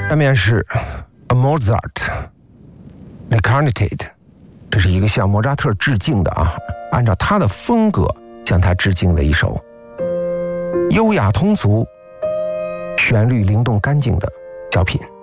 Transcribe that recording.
下面是 A Mozart Incarnated， 这是一个向莫扎特致敬的按照他的风格向他致敬的一首优雅通俗、旋律灵动干净的小品。